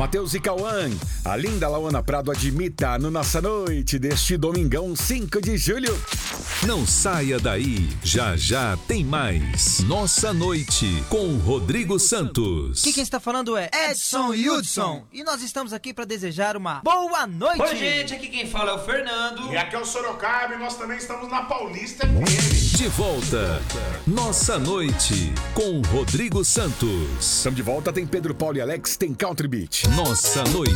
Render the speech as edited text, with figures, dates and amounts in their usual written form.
Matheus e Cauã, a linda Lauana Prado admita no Nossa Noite deste domingão 5 de julho. Não saia daí, já já tem mais. Nossa Noite com Rodrigo Santos. Quem está falando é Edson Hudson e nós estamos aqui para desejar uma boa noite. Oi gente, aqui quem fala é o Fernando. E aqui é o Sorocaba e nós também estamos na Paulista FM. De volta, Nossa Noite com Rodrigo Santos. Estamos de volta, tem Pedro Paulo e Alex, tem Country Beat. Nossa Noite.